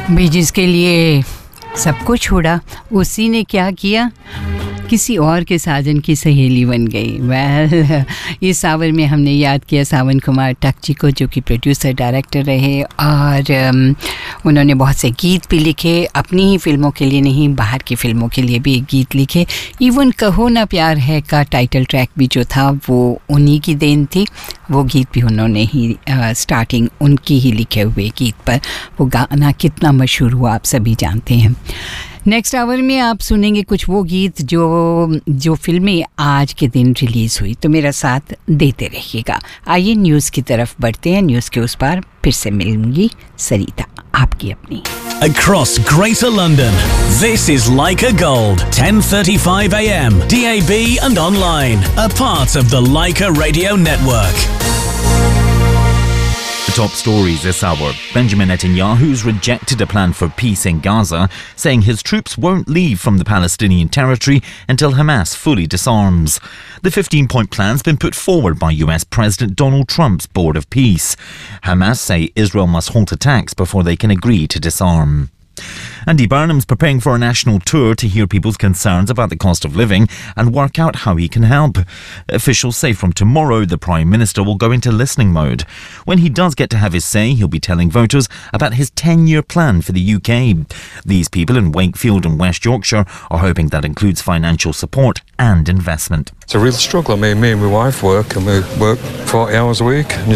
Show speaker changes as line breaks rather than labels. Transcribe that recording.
भी जिसके लिए सब कुछ छोड़ा, उसी ने क्या किया, किसी और के साजन की सहेली बन गई। वेल, इस सावन में हमने याद किया सावन कुमार टक जी को, जो कि प्रोड्यूसर डायरेक्टर रहे और उन्होंने बहुत से गीत भी लिखे, अपनी ही फिल्मों के लिए नहीं, बाहर की फिल्मों के लिए भी गीत लिखे। इवन कहो ना प्यार है का टाइटल ट्रैक भी जो था वो उन्हीं की देन थी। वो गीत भी उन्होंने ही स्टार्टिंग उनकी ही लिखे हुए गीत पर वो गाना कितना मशहूर हुआ आप सभी जानते हैं। नेक्स्ट आवर में आप सुनेंगे कुछ वो गीत जो फिल्में आज के दिन रिलीज़ हुई, तो मेरा साथ देते रहिएगा। आइए न्यूज़ की तरफ बढ़ते हैं। न्यूज़ के उस पार फिर से मिलूंगी सरिता, आपकी अपनी।
Across Greater London, this is Leica Gold, 10:35 a.m, DAB and online, a part of the Leica Radio Network.
The top stories this hour. Benjamin Netanyahu's rejected a plan for peace in Gaza, saying his troops won't leave from the Palestinian territory until Hamas fully disarms. The 15-point plan's been put forward by US President Donald Trump's Board of Peace. Hamas say Israel must halt attacks before they can agree to disarm. Andy Burnham's preparing for a national tour to hear people's concerns about the cost of living and work out how he can help. Officials say from tomorrow the Prime Minister will go into listening mode. When he does get to have his say, he'll be telling voters about his 10-year plan for the UK. These people in Wakefield and West Yorkshire are hoping that includes financial support and investment.
It's a real struggle. Me and my wife work, and we work 40 hours a week.